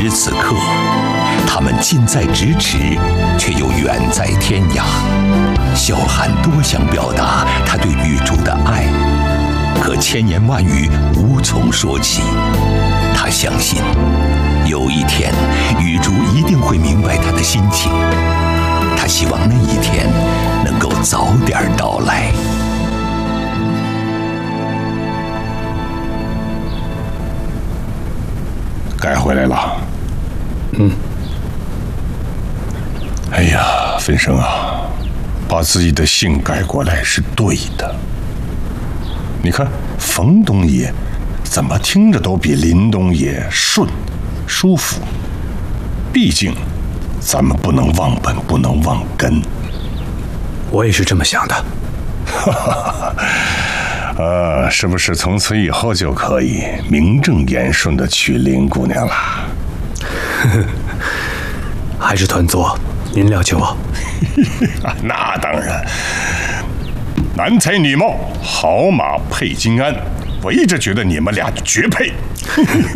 时此刻，他们近在咫尺，却又远在天涯。萧寒多想表达他对玉珠的爱，可千言万语无从说起。他相信，有一天玉珠一定会明白他的心情。他希望那一天能够早点到来。 该回来了。哎呀，分生啊，把自己的姓改过来是对的。你看冯东爷怎么听着都比林东爷顺舒服。毕竟咱们不能忘本，不能忘根。 我也是这么想的。 是不是从此以后就可以名正言顺地娶林姑娘了？ 还是团座您了解我。 那当然，男才女貌，好马配金鞍，我一直觉得你们俩绝配。